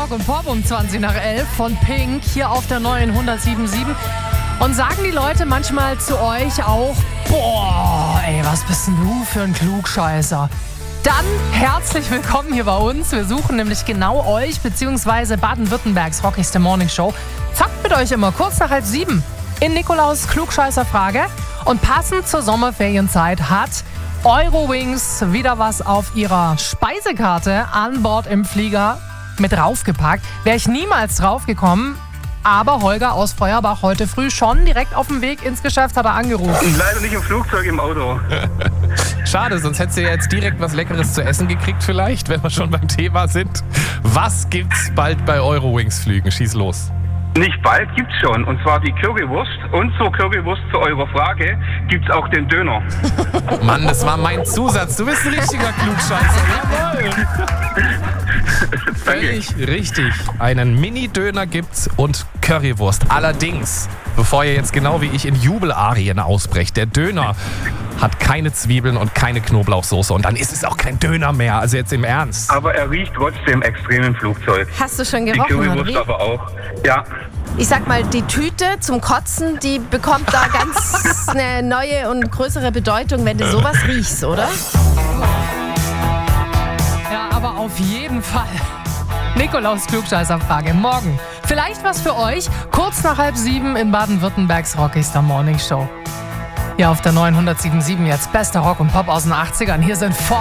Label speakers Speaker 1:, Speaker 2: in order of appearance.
Speaker 1: Rock und Pop um 20 nach 11 von Pink hier auf der neuen 107.7. Und sagen die Leute manchmal zu euch auch, boah, ey, was bist denn du für ein Klugscheißer? Dann herzlich willkommen hier bei uns. Wir suchen nämlich genau euch, beziehungsweise Baden-Württembergs rockigste Morningshow. Zockt mit euch immer kurz nach 6:30 in Nikolaus Klugscheißer-Frage. Und passend zur Sommerferienzeit hat Eurowings wieder was auf ihrer Speisekarte an Bord im Flieger mit draufgepackt. Wäre ich niemals draufgekommen, aber Holger aus Feuerbach heute früh schon direkt auf dem Weg ins Geschäft hat er angerufen.
Speaker 2: Leider nicht im Flugzeug, im Auto.
Speaker 3: Schade, sonst hättest du ja jetzt direkt was Leckeres zu essen gekriegt vielleicht, wenn wir schon beim Thema sind. Was gibt's bald bei Eurowings-Flügen? Schieß los.
Speaker 2: Nicht bald, gibt's schon. Und zwar die Currywurst. Und zur Currywurst, zu eurer Frage, gibt's auch den Döner.
Speaker 3: Mann, das war mein Zusatz. Du bist ein richtiger Klugscheißer. Jawohl. Völlig richtig. Einen Mini-Döner gibt's und Currywurst. Allerdings, bevor ihr jetzt genau wie ich in Jubelarien ausbrecht, der Döner hat keine Zwiebeln und keine Knoblauchsoße. Und dann ist es auch kein Döner mehr. Also jetzt im Ernst.
Speaker 2: Aber er riecht trotzdem extrem im Flugzeug.
Speaker 4: Hast du schon
Speaker 2: Die
Speaker 4: gerochen, oder
Speaker 2: Currywurst
Speaker 4: wie?
Speaker 2: aber auch. Ja.
Speaker 4: Ich sag mal, die Tüte zum Kotzen, die bekommt da ganz eine neue und größere Bedeutung, wenn du sowas riechst, oder?
Speaker 1: Ja, aber auf jeden Fall. Nikolaus Klugscheißer-Frage morgen. Vielleicht was für euch, kurz nach 6:30 in Baden-Württembergs rockigster Morningshow. Ja, auf der neuen 107.7 jetzt bester Rock und Pop aus den 80ern. Hier sind